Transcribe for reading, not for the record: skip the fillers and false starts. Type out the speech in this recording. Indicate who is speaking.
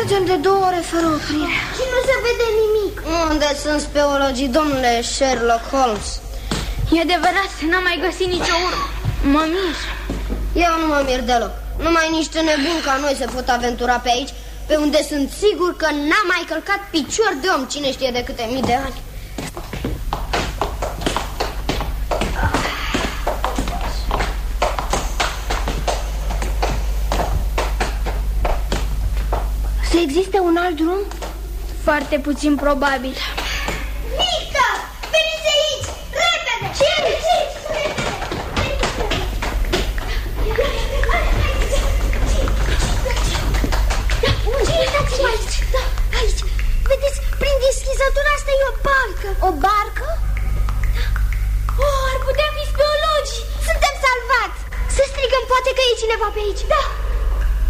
Speaker 1: Mergem de 2 ore fără oprire
Speaker 2: și nu se vede nimic.
Speaker 1: Unde sunt speologii, domnule Sherlock Holmes?
Speaker 3: E adevărat, n-am mai găsit nicio urmă. Mă mir.
Speaker 1: Eu nu mă mir deloc. Numai niște nebuni ca noi se pot aventura pe aici, pe unde sunt sigur că n-a mai călcat picior de om cine știe de câte mii de ani.
Speaker 3: Să existe un alt drum? Foarte puțin probabil.
Speaker 2: Mică! Veniți aici! Repede! Ce? Uitați-vă aici! Da, aici! Vedeți, prin deschizătura asta e o barcă.
Speaker 1: O barcă?
Speaker 2: Oh, ar putea fi speologii! Suntem salvați! Să strigăm, poate că e cineva pe aici. Da!